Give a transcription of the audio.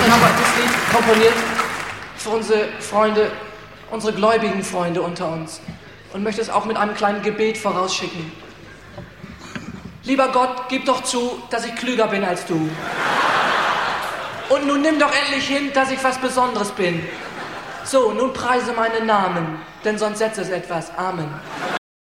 Dann haben wir das Lied komponiert für unsere Freunde, unsere gläubigen Freunde unter uns. Und möchte es auch mit einem kleinen Gebet vorausschicken. Lieber Gott, gib doch zu, dass ich klüger bin als du. Und nun nimm doch endlich hin, dass ich was Besonderes bin. So, nun preise meinen Namen, denn sonst setzt es etwas. Amen.